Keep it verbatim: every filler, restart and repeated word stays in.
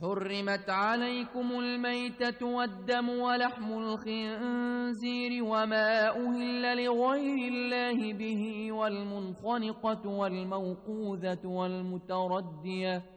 حرمت عليكم الميتة والدم ولحم الخنزير وما أهل لغير الله به والمنخنقة والموقوذة والمتردية